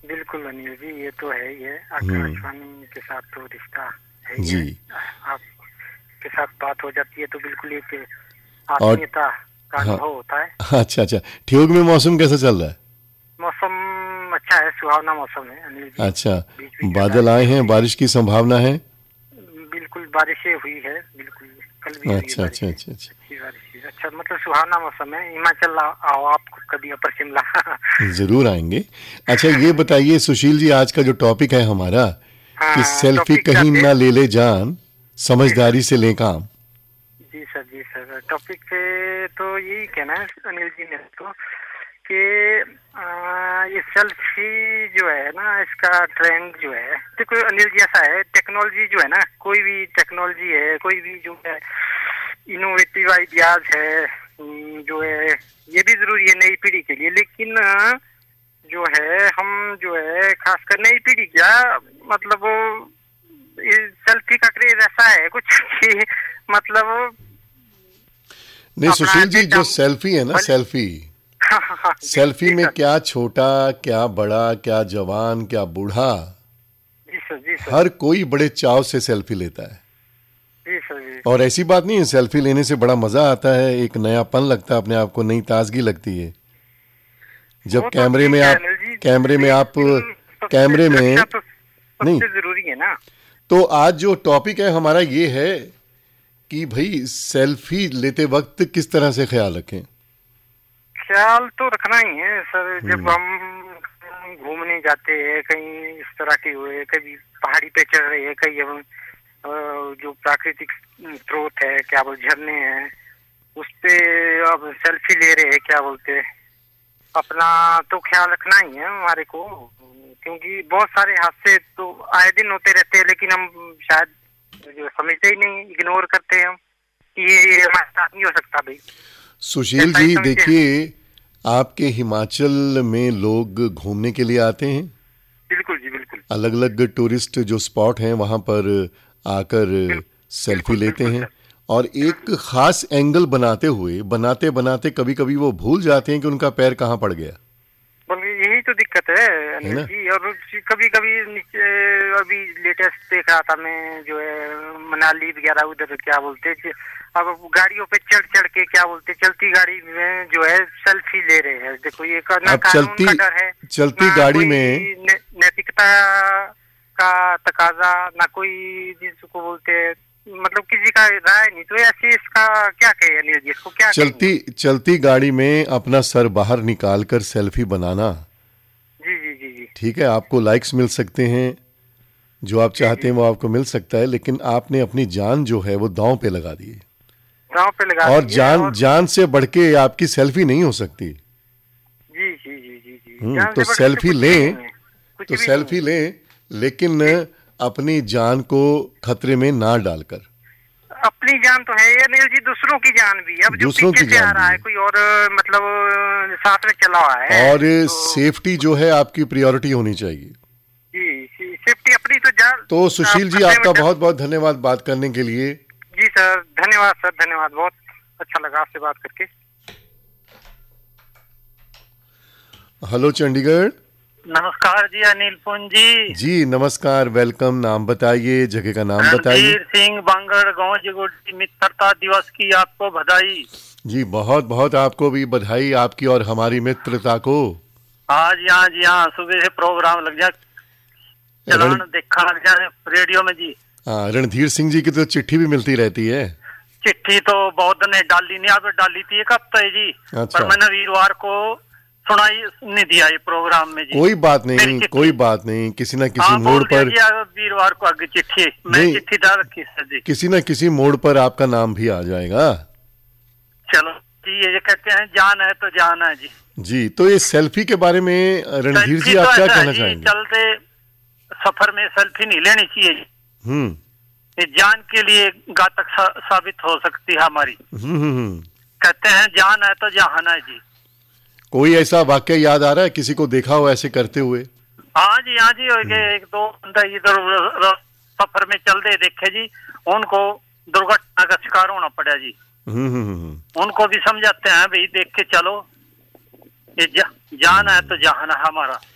बिल्कुल अनिल जी, ये तो है ही है। आकाशवाणी के साथ तो रिश्ता है ही जी। है। आपके साथ बात हो जाती है तो बिल्कुल एक और आत्मीयता का हाँ, अनुभव होता है। अच्छा अच्छा, ठियोग में मौसम कैसा चल रहा है? मौसम अच्छा है, सुहावना मौसम है अनिल जी। अच्छा, बीच बीच में बादल आए बारिशें हो हैं, रही है। बारिश की संभावना है? बिल्कुल बारिशें हुई है, बिल्कुल कल भी हुई है अच्छा अच्छा बारिशें। अच्छा अच्छा, अच्छी बारिश हुई है। अच्छा, मतलब सुहावना मौसम है। हिमाचल आओ आप कभी, अपर शिमला। जरूर आएंगे। अच्छा ये बताइए सुशील जी, आज का जो टॉपिक है हमारा कि हाँ, सेल्फी टॉपिक क्या कहीं थे? ना ले ले जान, जी सर, समझदारी से ले काम। जी सर, जी सर। टॉपिक पे तो यही कहना है अनिल जी ने तो कि ये सेल्फी जो है ना, इसका ट्रेंड जो है, देखो अनिल जी ऐसा है, टेक्नोलॉजी जो है ना, कोई भी टेक्नोलॉजी है, कोई भी जो है इनोवेटिव आइडियाज है, जो है ये भी जरूरी है नई पीढ़ी के लिए। लेकिन जो है हम जो है खासकर नई पीढ़ी क्या, मतलब सेल्फी का क्रेज ऐसा है कुछ कि मतलब नहीं अपना सुशील जी, डेटा जो सेल्फी है ना, सेल्फी, हाँ हाँ हाँ, जी सेल्फी जी में सर, क्या छोटा, क्या बड़ा, क्या जवान, क्या बूढ़ा, जी सर, जी सर, हर कोई बड़े चाव से सेल्फी लेता है। जी सर, जी और ऐसी बात नहीं है, सेल्फी लेने से बड़ा मजा आता है, एक नयापन लगता है, अपने आप को नई ताजगी लगती है जब वो तो ठीक है अनिल जी। कैमरे में आप लेकिन सबसे कैमरे सुरक्षा में तो नहीं। सबसे जरूरी है ना। तो आज जो टॉपिक है हमारा ये है कि भाई सेल्फी लेते वक्त किस तरह से ख्याल रखें। ख्याल तो रखना ही है सर। जब हम घूमने जाते हैं कहीं इस तरह के हुए, कभी पहाड़ी पे चढ़ रहे हैं, कहीं हम जो प्राकृतिक स्रोत है, क्या बोल झरने हैं, उस पे अब सेल्फी ले रहे हैं, क्या बोलते हैं, अपना तो ख्याल रखना ही है हमारे को। क्योंकि बहुत सारे हादसे तो आए दिन होते रहते हैं, लेकिन हम शायद जो समझते ही नहीं, इग्नोर करते हैं हम कि ये हमारे साथ नहीं हो सकता भाई, सुशील ऐसा ही जी समझते हैं। देखिए, आपके हिमाचल में लोग घूमने के लिए आते हैं, बिल्कुल जी, बिल्कुल अलग अलग टूरिस्ट जो स्पॉट हैं वहाँ पर आकर सेल्फी बिल्कुल लेते बिल्कुल हैं, सर। और एक खास एंगल बनाते हुए बनाते बनाते कभी कभी वो भूल जाते हैं कि उनका पैर कहाँ पड़ गया, बोलिए, यही तो दिक्कत है है अनिल ना? जी। और कभी कभी नीचे, अभी लेटेस्ट देख रहा था मैं, जो है मनाली वगैरह उधर, क्या बोलते हैं, अब गाड़ियों पे चढ़ चढ़ के, क्या बोलते हैं, चलती गाड़ी में जो है सेल्फी ले रहे हैं। देखो ये ना अब कानून का डर है, चलती ना गाड़ी कोई में नैतिकता का तकाजा, ना कोई जिसको बोलते हैं, मतलब किसी का राय नहीं। तो ऐसे इसका क्या कहे अनिल जी, इसको क्या कहेंगे? चलती गाड़ी में अपना सर बाहर निकाल कर सेल्फी बनाना, जी जी जी जी ठीक है, आपको लाइक्स मिल सकते हैं, जो आप जी चाहते जी, हैं वो आपको मिल सकता है, लेकिन आपने अपनी जान जो है वो दांव पे लगा दी है। गाँव पे लगा और दिए। जान और जान से बढ़ के आपकी सेल्फी नहीं हो सकती। जी जी जी जी जी, जान तो से बढ़ के तो सेल्फी कुछ भी लें, नहीं है, कुछ तो भी नहीं सेल्फी है। लें, लेकिन अपनी जान को खतरे में ना डालकर। अपनी जान तो है ये अनिल जी, दूसरों की जान भी। अब जो दूसरों पीछे की से आ जान रहा भी है है, कोई और, मतलब साथ में चला हुआ है और तो सेफ्टी जो है आपकी प्रायोरिटी होनी चाहिए। जी, सेफ्टी अपनी तो जान। तो आप सुशील जी, खतरे में आपका बहुत बहुत धन्यवाद बात करने के लिए। जी सर, धन्यवाद सर, धन्यवाद। बहुत अच्छा लगा आपसे बात करके। हेलो चंडीगढ़। नमस्कार जी अनिल पुंज जी। जी नमस्कार, वेलकम। नाम बताइए, जगह का नाम बताइए। रणधीर सिंह बांगड़ गांव जगोटी, मित्रता दिवस की आपको बधाई। जी बहुत बहुत आपको भी बधाई, आपकी और हमारी मित्रता को। आज यहाँ जी हाँ सुबह से प्रोग्राम लग जाए, चलान देखा लग जाए रेडियो में जी। हाँ, रणधीर सिंह जी की तो चिट्ठी भी मिलती रहती है। चिट्ठी तो बहुत ने डाली नहीं, आप डाली थी एक हफ्ता जी। अच्छा। पर मैंने वीरवार को सुनाई नहीं दिया ये प्रोग्राम में जी। कोई बात नहीं, कोई बात नहीं, किसी ना किसी हाँ, मोड़ पर वीरवार को आगे चिट्ठी, मैं चिट्ठी डाल रखी सर जी। किसी ना किसी मोड़ पर आपका नाम भी आ जाएगा। चलो जी, ये कहते हैं जान है तो जान है जी। जी, तो ये सेल्फी के बारे में रणधीर जी आप क्या कहना चाहेंगे? चलते सफर में सेल्फी नहीं लेनी चाहिए जी। ये जान के लिए घातक साबित हो सकती है हमारी। कहते हैं जान है तो जहान है जी। कोई ऐसा वाक्य याद आ रहा है, किसी को देखा हो ऐसे करते हुए? हाँ जी, हाँ जी, एक दो बंदा इधर सफर में चल दे देखे जी, उनको दुर्घटना का शिकार होना पड़ा जी। उनको भी समझाते हैं भाई देख के चलो, ये जान है तो जहान है हमारा।